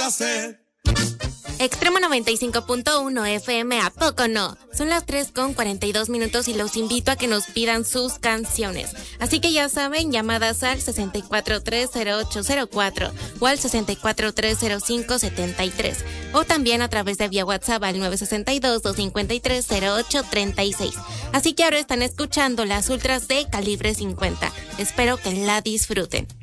placer. Extremo 95.1 FM, ¿a poco no? Son las 3:42 y los invito a que nos pidan sus canciones. Así que ya saben, llamadas al 6430804 o al 6430573 o también a través de vía WhatsApp al 962-253-0836. Así que ahora están escuchando las ultras de Calibre 50. Espero que la disfruten.